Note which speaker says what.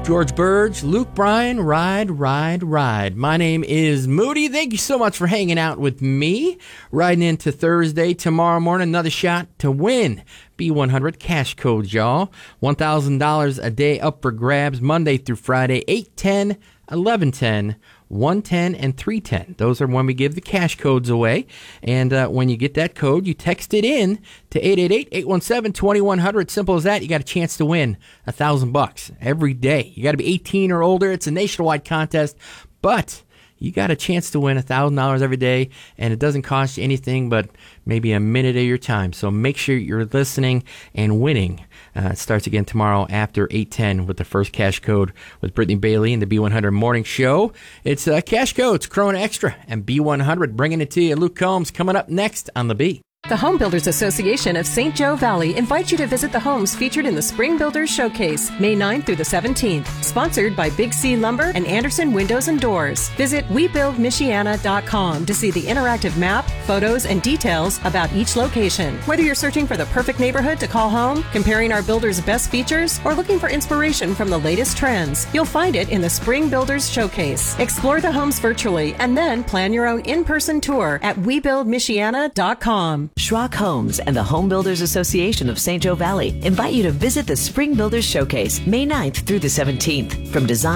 Speaker 1: George Burge, Luke Bryan, Ride, Ride, Ride. My name is Moody. Thank you so much for hanging out with me. Riding into Thursday, tomorrow morning, another shot to win. B100 cash codes, y'all. $1,000 a day up for grabs Monday through Friday, 8:10, 11:10, 1:10, and 3:10. Those are when we give the cash codes away. And when you get that code, you text it in to 888-817-2100. Simple as that. You got a chance to win $1,000 every day. You got to be 18 or older. It's a nationwide contest, but you got a chance to win $1,000 every day, and it doesn't cost you anything but maybe a minute of your time. So make sure you're listening and winning. It starts again tomorrow after 8:10 with the first cash code with Brittany Bailey and the B100 Morning Show. It's Cash Codes, Corona Extra, and B100 bringing it to you. Luke Combs coming up next on The B.
Speaker 2: The Home Builders Association of St. Joe Valley invites you to visit the homes featured in the Spring Builders Showcase, May 9th through the 17th. Sponsored by Big C Lumber and Anderson Windows and Doors. Visit WeBuildMichiana.com to see the interactive map, photos, and details about each location. Whether you're searching for the perfect neighborhood to call home, comparing our builders' best features, or looking for inspiration from the latest trends, you'll find it in the Spring Builders Showcase. Explore the homes virtually and then plan your own in-person tour at WeBuildMichiana.com.
Speaker 3: Schrock Homes and the Home Builders Association of St. Joe Valley invite you to visit the Spring Builders Showcase, May 9th through the 17th. From design